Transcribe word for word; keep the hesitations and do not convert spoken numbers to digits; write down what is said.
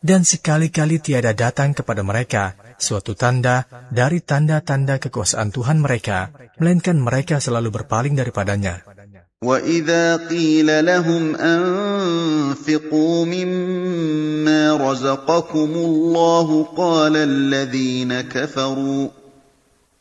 Dan sekali-kali tiada datang kepada mereka suatu tanda dari tanda-tanda kekuasaan Tuhan mereka, melainkan mereka selalu berpaling daripadanya. وَإِذَا قِيلَ لَهُمْ أَنفِقُوا مِمَّا رَزَقَكُمُ اللَّهُ قَالَ الَّذِينَ كَفَرُوا